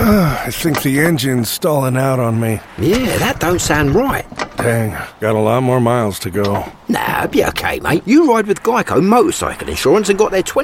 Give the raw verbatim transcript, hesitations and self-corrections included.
I think the engine's stalling out on me. Yeah, that don't sound right. Dang, got a lot more miles to go. Nah, be okay, mate. You ride with Geico Motorcycle Insurance and got their twenty